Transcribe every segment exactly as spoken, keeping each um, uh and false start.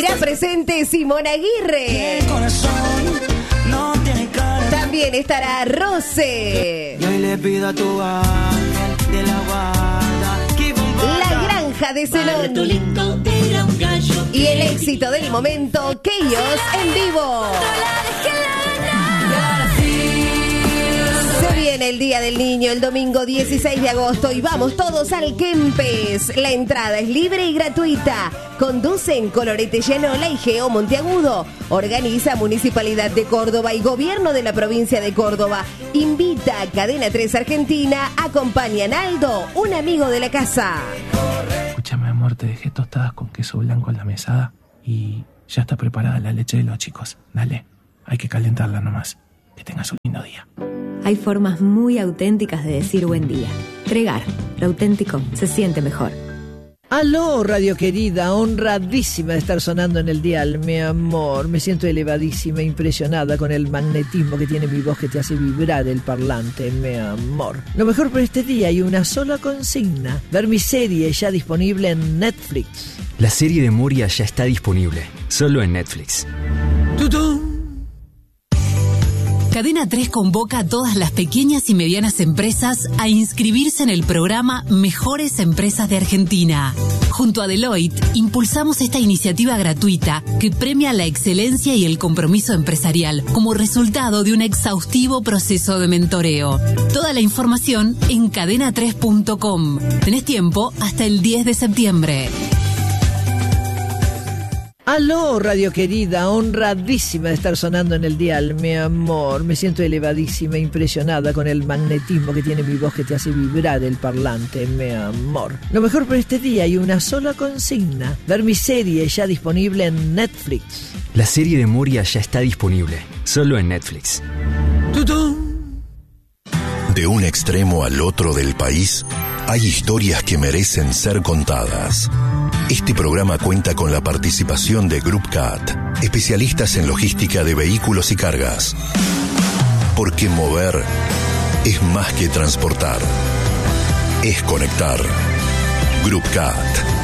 Irá presente Simón Aguirre. El corazón no tiene cara. También estará Rose. Y hoy le pido a tu ángel de la guarda que comparta. La Granja de Zenón. Y el éxito del momento, Keyos en vivo. Se viene el Día del Niño el domingo dieciséis de agosto y vamos todos al Kempes. La entrada es libre y gratuita. Conducen Colorete Llanola y Geo Monteagudo. Organiza Municipalidad de Córdoba y Gobierno de la Provincia de Córdoba. Invita a Cadena tres Argentina. Acompaña a Naldo, un amigo de la casa. Escúchame, amor, te dejé tostadas con queso blanco en la mesada y ya está preparada la leche de los chicos. Dale, hay que calentarla nomás. Que tengas un lindo día. Hay formas muy auténticas de decir buen día. Tregar, lo auténtico se siente mejor. Aló, radio querida, honradísima de estar sonando en el dial, mi amor. Me siento elevadísima, impresionada con el magnetismo que tiene mi voz que te hace vibrar el parlante, mi amor. Lo mejor por este día hay una sola consigna: ver mi serie ya disponible en Netflix. La serie de Moria ya está disponible, solo en Netflix. ¡Tutún! Cadena tres convoca a todas las pequeñas y medianas empresas a inscribirse en el programa Mejores Empresas de Argentina. Junto a Deloitte, impulsamos esta iniciativa gratuita que premia la excelencia y el compromiso empresarial como resultado de un exhaustivo proceso de mentoreo. Toda la información en cadena tres punto com. Tenés tiempo hasta el diez de septiembre. Aló, radio querida, honradísima de estar sonando en el dial, mi amor. Me siento elevadísima, impresionada con el magnetismo que tiene mi voz que te hace vibrar el parlante, mi amor. Lo mejor por este día hay una sola consigna: ver mi serie ya disponible en Netflix. La serie de Moria ya está disponible, solo en Netflix. ¡Tutún! De un extremo al otro del país, hay historias que merecen ser contadas. Este programa cuenta con la participación de Group Cat, especialistas en logística de vehículos y cargas. Porque mover es más que transportar, es conectar. Group Cat.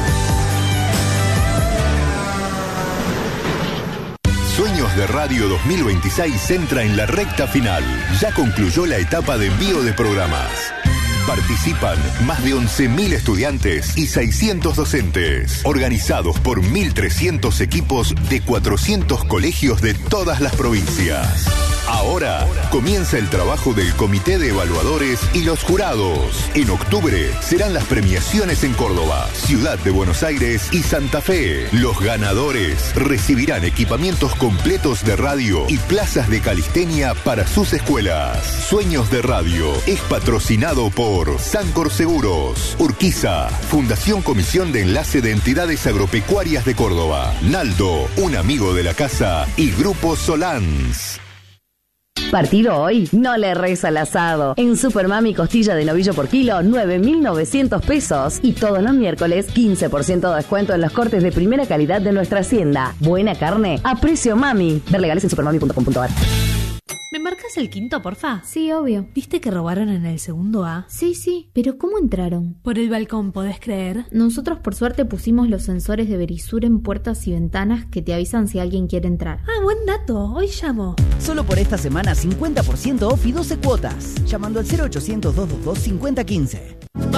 Sueños de Radio dos mil veintiséis entra en la recta final. Ya concluyó la etapa de envío de programas. Participan más de once mil estudiantes y seiscientos docentes, organizados por mil trescientos equipos de cuatrocientos colegios de todas las provincias. Ahora comienza el trabajo del Comité de Evaluadores y los jurados. En octubre serán las premiaciones en Córdoba, Ciudad de Buenos Aires y Santa Fe. Los ganadores recibirán equipamientos completos de radio y plazas de calistenia para sus escuelas. Sueños de Radio es patrocinado por Sancor Seguros, Urquiza, Fundación Comisión de Enlace de Entidades Agropecuarias de Córdoba, Naldo, un amigo de la casa, y Grupo Solans. Partido hoy, no le erres al asado. En Supermami, costilla de novillo por kilo, nueve mil novecientos pesos. Y todos los miércoles, quince por ciento de descuento en los cortes de primera calidad de nuestra hacienda. Buena carne a precio mami. Ver legales en supermami punto com punto a r. ¿Me marcas el quinto, porfa? Sí, obvio. ¿Viste que robaron en el segundo A? Sí, sí. ¿Pero cómo entraron? Por el balcón, ¿podés creer? Nosotros, por suerte, pusimos los sensores de Verisur en puertas y ventanas que te avisan si alguien quiere entrar. Ah, buen dato. Hoy llamo. Solo por esta semana, cincuenta por ciento off y doce cuotas. Llamando al cero ochocientos, doscientos veintidós, cincuenta quince.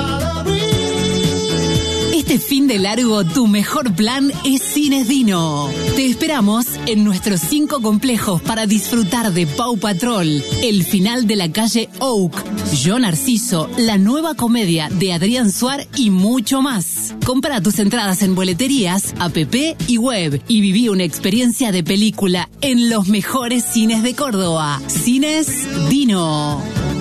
Este fin de largo, tu mejor plan es Cines Dino. Te esperamos en nuestros cinco complejos para disfrutar de Paw Patrol, el final de la calle Oak, Yo Narciso, la nueva comedia de Adrián Suar y mucho más. Compra tus entradas en boleterías, app y web y viví una experiencia de película en los mejores cines de Córdoba. Cines Dino.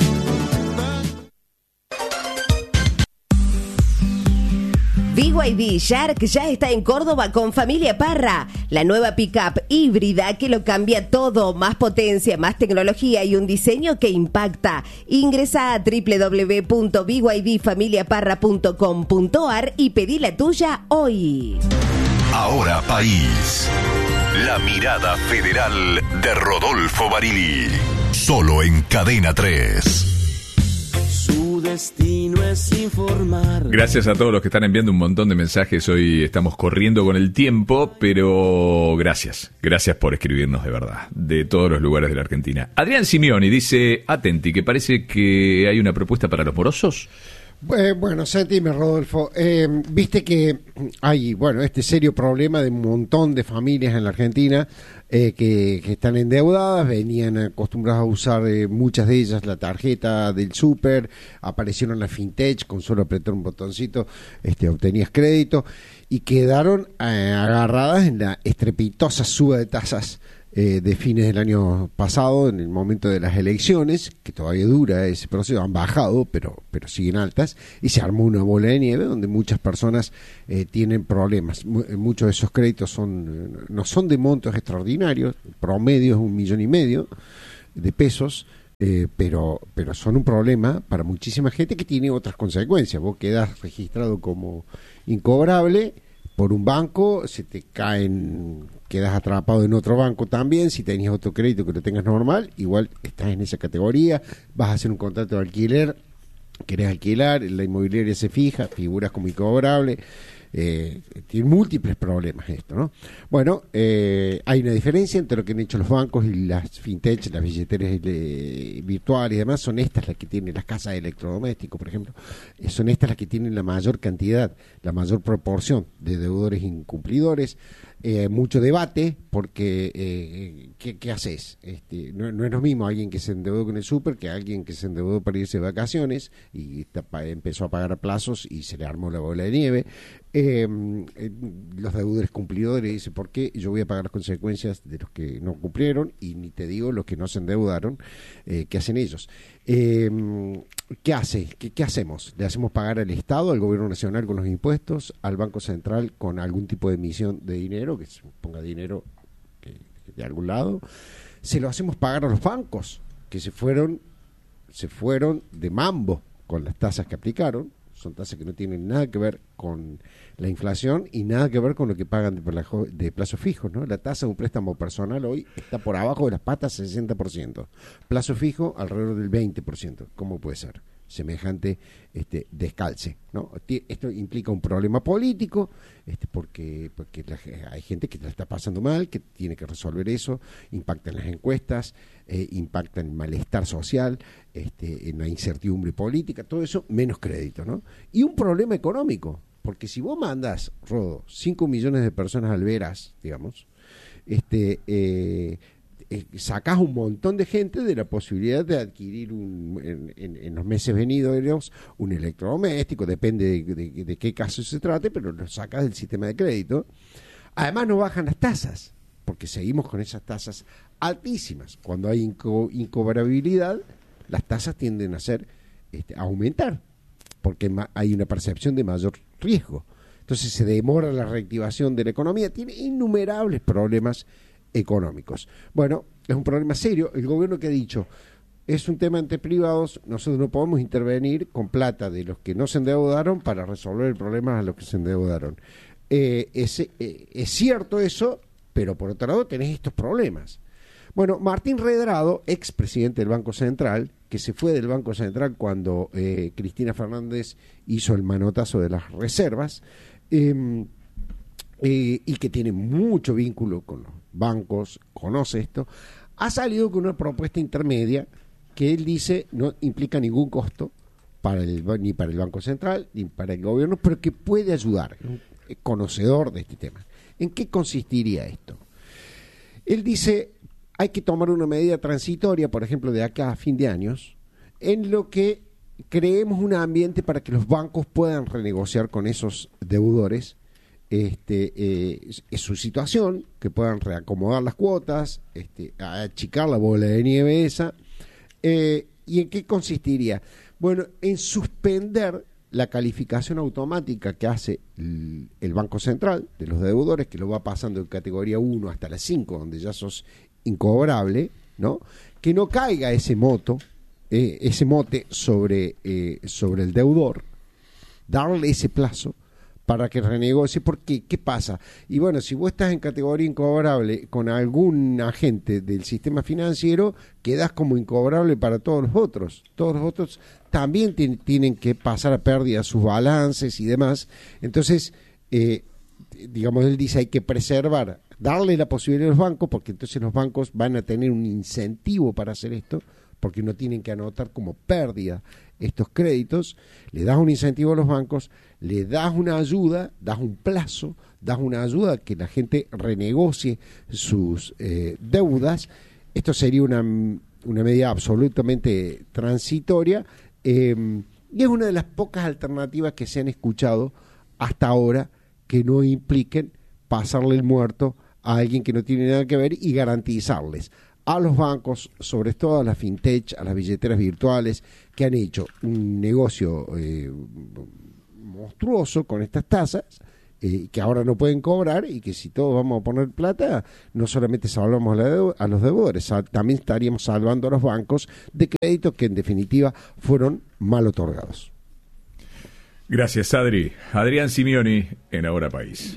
B Y D Shark ya está en Córdoba con Familia Parra, la nueva pick-up híbrida que lo cambia todo, más potencia, más tecnología y un diseño que impacta. Ingresa a doble u doble u doble u punto b y d familia parra punto com punto a r y pedí la tuya hoy. Ahora País. La mirada federal de Rodolfo Barili. Solo en Cadena tres. destino es informar. Gracias a todos los que están enviando un montón de mensajes. Hoy estamos corriendo con el tiempo, pero gracias. Gracias por escribirnos de verdad, de todos los lugares de la Argentina. Adrián Simeoni dice, atenti, que parece que hay una propuesta para los morosos. Bueno, sentime, Rodolfo, eh, viste que hay, bueno, este serio problema de un montón de familias en la Argentina eh, que, que están endeudadas, venían acostumbradas a usar eh, muchas de ellas la tarjeta del súper, aparecieron las fintech, con solo apretar un botoncito este, obtenías crédito, y quedaron eh, agarradas en la estrepitosa suba de tasas Eh, de fines del año pasado, en el momento de las elecciones, que todavía dura ese proceso, han bajado, pero pero siguen altas, y se armó una bola de nieve donde muchas personas eh, tienen problemas. M- muchos de esos créditos son no son de montos extraordinarios, el promedio es un millón y medio de pesos, eh, pero pero son un problema para muchísima gente que tiene otras consecuencias. Vos quedás registrado como incobrable por un banco, se te caen, quedas atrapado en otro banco también, si tenías otro crédito que lo tengas normal, igual estás en esa categoría, vas a hacer un contrato de alquiler, querés alquilar, la inmobiliaria se fija, figuras como incobrable, eh, tiene múltiples problemas esto, ¿no? Bueno, eh, hay una diferencia entre lo que han hecho los bancos y las fintech, las billeteras eh, virtuales y demás. Son estas las que tienen las casas de electrodomésticos, por ejemplo, eh, son estas las que tienen la mayor cantidad, la mayor proporción de deudores incumplidores. Eh, mucho debate porque eh, ¿qué, qué haces? Este, no, no es lo mismo alguien que se endeudó con el súper que alguien que se endeudó para irse de vacaciones y está, empezó a pagar a plazos y se le armó la bola de nieve. Eh, eh, los deudores cumplidores dicen, ¿por qué yo voy a pagar las consecuencias de los que no cumplieron? Y ni te digo los que no se endeudaron, eh, ¿qué hacen ellos? Eh, ¿Qué hace? ¿Qué, ¿Qué hacemos? ¿Le hacemos pagar al Estado, al Gobierno Nacional con los impuestos, al Banco Central con algún tipo de emisión de dinero, que se ponga dinero que, que de algún lado? ¿Se lo hacemos pagar a los bancos, que se fueron, se fueron de mambo con las tasas que aplicaron? Son tasas que no tienen nada que ver con la inflación y nada que ver con lo que pagan de, plazo, de plazos fijos, ¿no? La tasa de un préstamo personal hoy está por abajo de las patas, sesenta por ciento. Plazo fijo, alrededor del veinte por ciento. ¿Cómo puede ser semejante este descalce, ¿no? Esto implica un problema político, este porque porque la, hay gente que la está pasando mal, que tiene que resolver eso, impacta en las encuestas, eh, impacta en el malestar social, este, en la incertidumbre política, todo eso, menos crédito, ¿no? Y un problema económico, porque si vos mandas, Rodo, cinco millones de personas al veras, digamos, este eh, sacás un montón de gente de la posibilidad de adquirir un, en, en, en los meses venideros un electrodoméstico, depende de, de, de qué caso se trate, pero lo sacás del sistema de crédito. Además no bajan las tasas, porque seguimos con esas tasas altísimas. Cuando hay inco, incobrabilidad, las tasas tienden a ser este, a aumentar, porque ma, hay una percepción de mayor riesgo. Entonces se demora la reactivación de la economía, tiene innumerables problemas económicos. Bueno, es un problema serio. El gobierno que ha dicho, es un tema entre privados, nosotros no podemos intervenir con plata de los que no se endeudaron para resolver el problema a los que se endeudaron. Eh, es, eh, es cierto eso, pero por otro lado tenés estos problemas. Bueno, Martín Redrado, ex presidente del Banco Central, que se fue del Banco Central cuando eh, Cristina Fernández hizo el manotazo de las reservas, eh, eh, y que tiene mucho vínculo con los bancos, conoce esto, ha salido con una propuesta intermedia que él dice no implica ningún costo para el, ni para el Banco Central ni para el gobierno, pero que puede ayudar, es conocedor de este tema. ¿En qué consistiría esto? Él dice, hay que tomar una medida transitoria, por ejemplo, de acá a fin de años, en lo que creemos un ambiente para que los bancos puedan renegociar con esos deudores Este, eh, es su situación, que puedan reacomodar las cuotas, este, achicar la bola de nieve esa. Eh, ¿Y en qué consistiría? Bueno, en suspender la calificación automática que hace el, el Banco Central de los deudores, que lo va pasando de categoría uno hasta la cinco, donde ya sos incobrable, ¿no? Que no caiga ese moto, eh, ese mote sobre, eh, sobre el deudor, darle ese plazo para que renegocie, porque ¿qué pasa? Y bueno, si vos estás en categoría incobrable con algún agente del sistema financiero, quedás como incobrable para todos los otros. Todos los otros también t- tienen que pasar a pérdida sus balances y demás. Entonces, eh, digamos, él dice hay que preservar, darle la posibilidad a los bancos, porque entonces los bancos van a tener un incentivo para hacer esto, porque no tienen que anotar como pérdida estos créditos. Le das un incentivo a los bancos, le das una ayuda, das un plazo, das una ayuda que la gente renegocie sus eh, deudas. Esto sería una, una medida absolutamente transitoria, eh, y es una de las pocas alternativas que se han escuchado hasta ahora que no impliquen pasarle el muerto a alguien que no tiene nada que ver y garantizarles a los bancos, sobre todo a las fintech, a las billeteras virtuales, que han hecho un negocio eh, monstruoso con estas tasas, eh, que ahora no pueden cobrar, y que si todos vamos a poner plata, no solamente salvamos a, la deu- a los deudores, sal- también estaríamos salvando a los bancos de créditos que en definitiva fueron mal otorgados. Gracias, Adri. Adrián Simioni en Ahora País.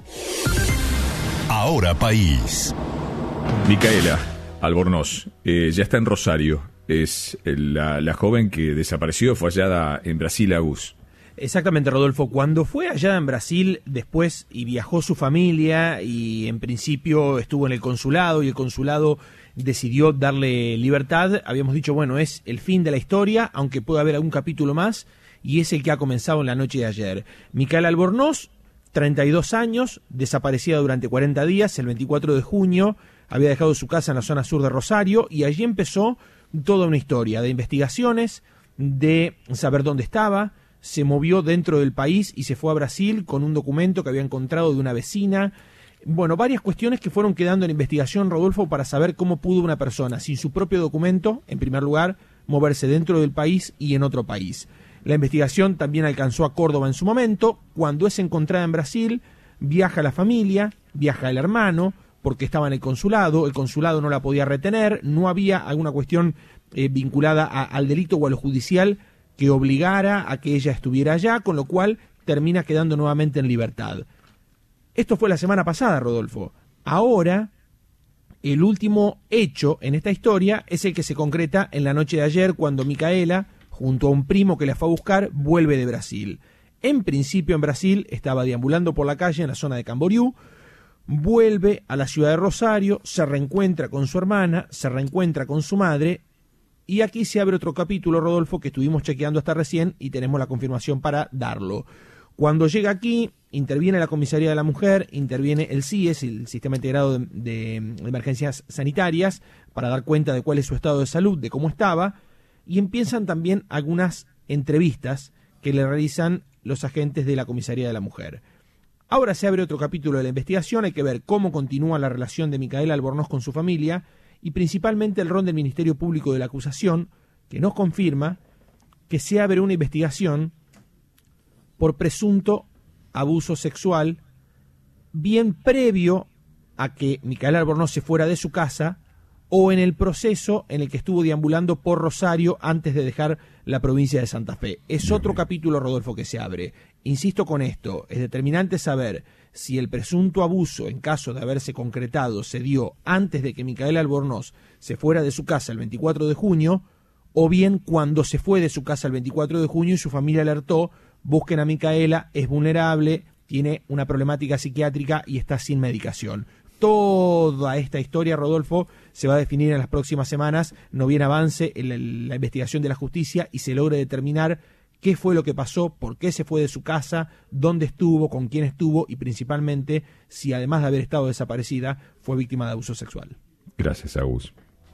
Ahora País. Micaela Albornoz, eh, ya está en Rosario. Es la, la joven que desapareció, fue hallada en Brasil, Agus. Exactamente, Rodolfo. Cuando fue hallada en Brasil, después y viajó su familia y en principio estuvo en el consulado y el consulado decidió darle libertad. Habíamos dicho, bueno, es el fin de la historia, aunque puede haber algún capítulo más, y es el que ha comenzado en la noche de ayer. Micaela Albornoz, treinta y dos años, desaparecida durante cuarenta días, el veinticuatro de junio, había dejado su casa en la zona sur de Rosario, y allí empezó toda una historia de investigaciones, de saber dónde estaba. Se movió dentro del país y se fue a Brasil con un documento que había encontrado de una vecina. Bueno, varias cuestiones que fueron quedando en investigación, Rodolfo, para saber cómo pudo una persona, sin su propio documento, en primer lugar, moverse dentro del país y en otro país. La investigación también alcanzó a Córdoba en su momento. Cuando es encontrada en Brasil, viaja la familia, viaja el hermano, porque estaba en el consulado, el consulado no la podía retener, no había alguna cuestión eh, vinculada a, al delito o a lo judicial que obligara a que ella estuviera allá, con lo cual termina quedando nuevamente en libertad. Esto fue la semana pasada, Rodolfo. Ahora, el último hecho en esta historia es el que se concreta en la noche de ayer, cuando Micaela, junto a un primo que la fue a buscar, vuelve de Brasil. En principio en Brasil estaba deambulando por la calle en la zona de Camboriú, vuelve a la ciudad de Rosario, se reencuentra con su hermana, se reencuentra con su madre, y aquí se abre otro capítulo, Rodolfo, que estuvimos chequeando hasta recién y tenemos la confirmación para darlo. Cuando llega aquí, interviene la Comisaría de la Mujer, interviene el C I E S, el Sistema Integrado de, de Emergencias Sanitarias, para dar cuenta de cuál es su estado de salud, de cómo estaba, y empiezan también algunas entrevistas que le realizan los agentes de la Comisaría de la Mujer. Ahora se abre otro capítulo de la investigación, hay que ver cómo continúa la relación de Micaela Albornoz con su familia y principalmente el rol del Ministerio Público de la acusación, que nos confirma que se abre una investigación por presunto abuso sexual, bien previo a que Micaela Albornoz se fuera de su casa o en el proceso en el que estuvo deambulando por Rosario antes de dejar la provincia de Santa Fe. Es otro capítulo, Rodolfo, que se abre. Insisto con esto, es determinante saber si el presunto abuso, en caso de haberse concretado, se dio antes de que Micaela Albornoz se fuera de su casa el veinticuatro de junio, o bien cuando se fue de su casa el veinticuatro de junio y su familia alertó, busquen a Micaela, es vulnerable, tiene una problemática psiquiátrica y está sin medicación. Toda esta historia, Rodolfo, se va a definir en las próximas semanas, no bien avance en la investigación de la justicia y se logre determinar qué fue lo que pasó, por qué se fue de su casa, dónde estuvo, con quién estuvo y principalmente si además de haber estado desaparecida fue víctima de abuso sexual. Gracias, Agus.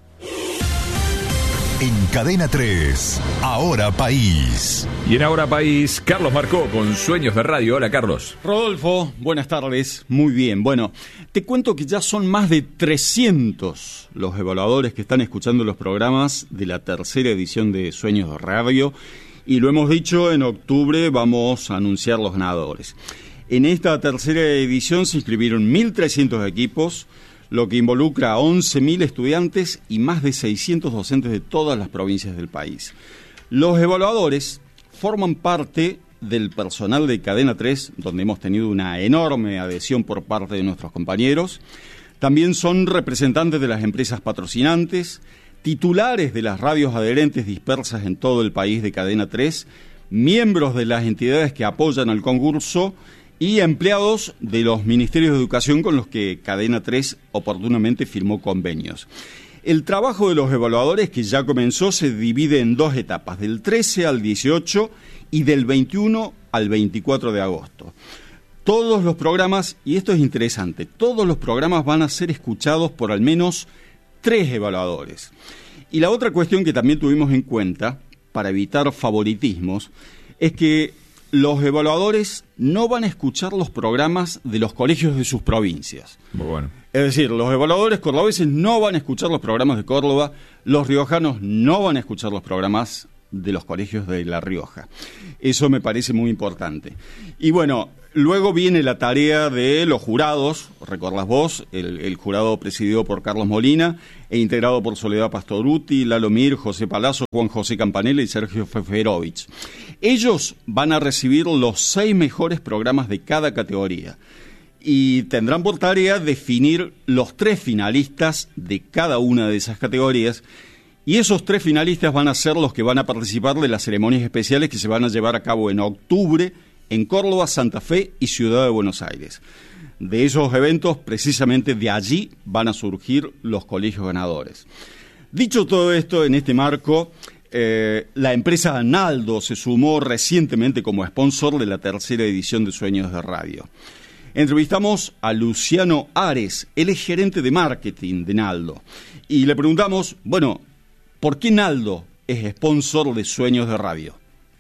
En Cadena tres, Ahora País. Y en Ahora País, Carlos Marcó con Sueños de Radio. Hola, Carlos. Rodolfo, buenas tardes. Muy bien. Bueno, te cuento que ya son más de trescientos los evaluadores que están escuchando los programas de la tercera edición de Sueños de Radio. Y lo hemos dicho, en octubre vamos a anunciar los ganadores. En esta tercera edición se inscribieron mil trescientos equipos, lo que involucra a once mil estudiantes y más de seiscientos docentes de todas las provincias del país. Los evaluadores forman parte del personal de Cadena tres, donde hemos tenido una enorme adhesión por parte de nuestros compañeros. También son representantes de las empresas patrocinantes, titulares de las radios adherentes dispersas en todo el país de Cadena tres, miembros de las entidades que apoyan al concurso y empleados de los ministerios de educación con los que Cadena tres oportunamente firmó convenios. El trabajo de los evaluadores, que ya comenzó, se divide en dos etapas, del trece al dieciocho y del veintiuno al veinticuatro de agosto. Todos los programas, y esto es interesante, todos los programas van a ser escuchados por al menos tres evaluadores. Y la otra cuestión que también tuvimos en cuenta, para evitar favoritismos, es que los evaluadores no van a escuchar los programas de los colegios de sus provincias. Muy bueno. Es decir, los evaluadores cordobeses no van a escuchar los programas de Córdoba, los riojanos no van a escuchar los programas de los colegios de La Rioja. Eso me parece muy importante. Y bueno, luego viene la tarea de los jurados, recordás vos, el, el jurado presidido por Carlos Molina e integrado por Soledad Pastoruti, Lalo Mir, José Palazzo, Juan José Campanella y Sergio Feferovich. Ellos van a recibir los seis mejores programas de cada categoría y tendrán por tarea definir los tres finalistas de cada una de esas categorías. Y esos tres finalistas van a ser los que van a participar de las ceremonias especiales que se van a llevar a cabo en octubre en Córdoba, Santa Fe y Ciudad de Buenos Aires. De esos eventos, precisamente de allí, van a surgir los colegios ganadores. Dicho todo esto, en este marco, eh, la empresa Naldo se sumó recientemente como sponsor de la tercera edición de Sueños de Radio. Entrevistamos a Luciano Ares, él es gerente de marketing de Naldo, y le preguntamos, bueno, ¿por qué Naldo es sponsor de Sueños de Radio?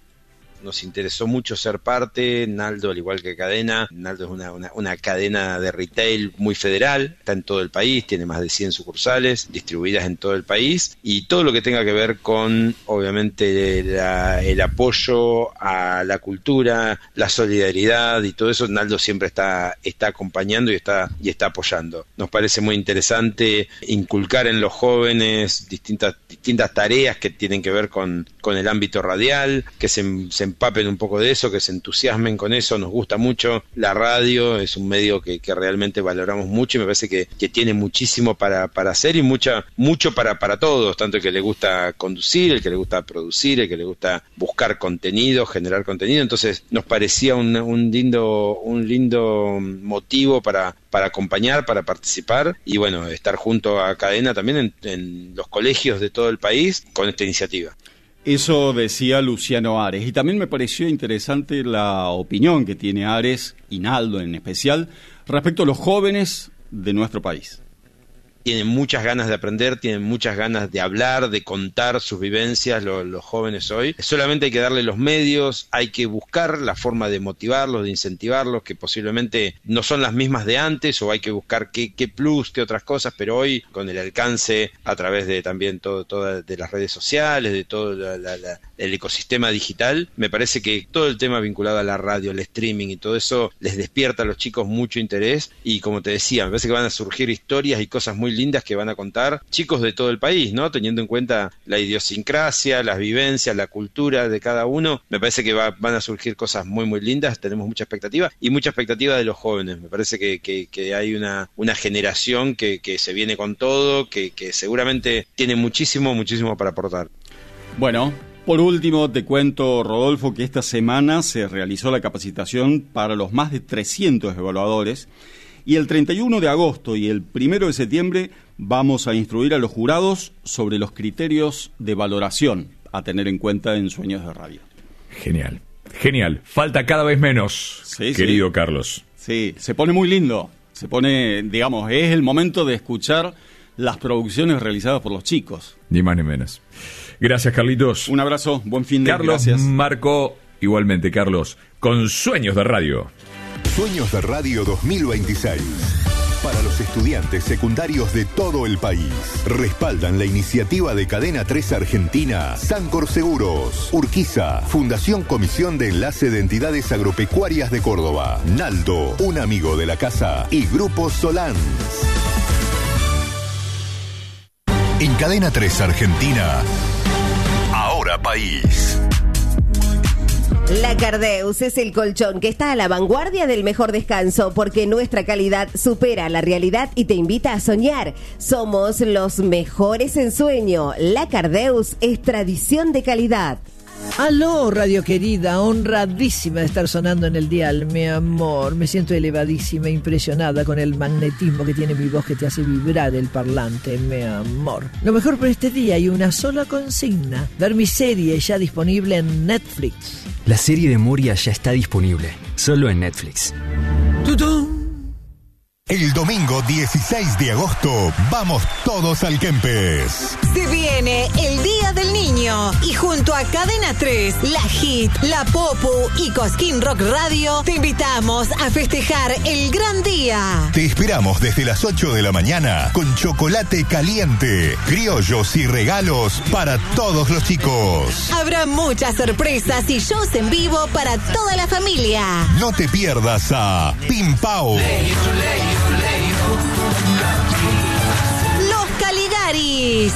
Nos interesó mucho ser parte. Naldo, al igual que Cadena, Naldo es una, una, una cadena de retail muy federal, está en todo el país, tiene más de cien sucursales distribuidas en todo el país, y todo lo que tenga que ver con, obviamente, la, el apoyo a la cultura, la solidaridad y todo eso, Naldo siempre está, está acompañando y está, y está apoyando. Nos parece muy interesante inculcar en los jóvenes distintas, distintas tareas que tienen que ver con, con el ámbito radial, que se, se empapen un poco de eso, que se entusiasmen con eso. Nos gusta mucho la radio, es un medio que, que realmente valoramos mucho y me parece que, que tiene muchísimo para, para hacer y mucha, mucho para, para todos, tanto el que le gusta conducir, el que le gusta producir, el que le gusta buscar contenido, generar contenido. Entonces nos parecía un, un lindo, un lindo motivo para, para acompañar, para participar y bueno, estar junto a Cadena también en, en los colegios de todo el país con esta iniciativa. Eso decía Luciano Ares. Y también me pareció interesante la opinión que tiene Ares, y Naldo en especial, respecto a los jóvenes de nuestro país. Tienen muchas ganas de aprender, tienen muchas ganas de hablar, de contar sus vivencias, lo, los jóvenes hoy. Solamente hay que darle los medios, hay que buscar la forma de motivarlos, de incentivarlos, que posiblemente no son las mismas de antes, o hay que buscar qué, qué plus, qué otras cosas, pero hoy con el alcance a través de también todo, todo de las redes sociales, de todo la, la, la, el ecosistema digital, me parece que todo el tema vinculado a la radio, el streaming y todo eso les despierta a los chicos mucho interés y como te decía, me parece que van a surgir historias y cosas muy lindas que van a contar chicos de todo el país, ¿no? Teniendo en cuenta la idiosincrasia, las vivencias, la cultura de cada uno, me parece que va, van a surgir cosas muy muy lindas, tenemos mucha expectativa y mucha expectativa de los jóvenes, me parece que, que, que hay una, una generación que, que se viene con todo, que, que seguramente tiene muchísimo, muchísimo para aportar. Bueno, por último te cuento, Rodolfo, que esta semana se realizó la capacitación para los más de trescientos evaluadores. Y el treinta y uno de agosto y el primero de septiembre vamos a instruir a los jurados sobre los criterios de valoración a tener en cuenta en Sueños de Radio. Genial, genial. Falta cada vez menos, sí, querido sí. Carlos. Sí, se pone muy lindo. Se pone, digamos, es el momento de escuchar las producciones realizadas por los chicos. Ni más ni menos. Gracias, Carlitos. Un abrazo, buen fin de Carlos, gracias. Marco, igualmente, Carlos, con Sueños de Radio. Sueños de Radio dos mil veintiséis. Para los estudiantes secundarios de todo el país. Respaldan la iniciativa de Cadena tres Argentina, Sancor Seguros, Urquiza, Fundación Comisión de Enlace de Entidades Agropecuarias de Córdoba, Naldo, un amigo de la casa y Grupo Solans. En Cadena tres Argentina, Ahora País. La Cardeus es el colchón que está a la vanguardia del mejor descanso porque nuestra calidad supera la realidad y te invita a soñar. Somos los mejores en sueño. La Cardeus es tradición de calidad. Aló, radio querida, honradísima de estar sonando en el dial, mi amor. Me siento elevadísima, impresionada con el magnetismo que tiene mi voz que te hace vibrar el parlante, mi amor. Lo mejor por este día hay una sola consigna: ver mi serie ya disponible en Netflix. La serie de Moria ya está disponible, solo en Netflix. ¡Tutún! El domingo dieciséis de agosto, vamos todos al Kempes. Se viene el Día del Niño y junto a Cadena tres, La Hit, La Popu y Cosquín Rock Radio te invitamos a festejar el gran día. Te esperamos desde las ocho de la mañana con chocolate caliente, criollos y regalos para todos los chicos. Habrá muchas sorpresas y shows en vivo para toda la familia. No te pierdas a Pim Pau, Los Caligaris.